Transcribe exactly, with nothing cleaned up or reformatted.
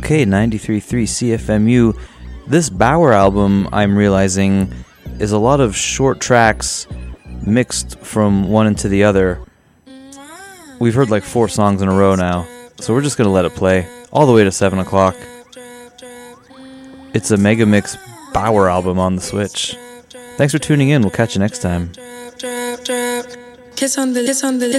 Okay, ninety-three point three C F M U. This Bauer album, I'm realizing, is a lot of short tracks mixed from one into the other. We've heard like four songs in a row now, so we're just going to let it play all the way to seven o'clock. It's a Mega Mix Bauer album on the Switch. Thanks for tuning in. We'll catch you next time. Kiss on the, kiss on the,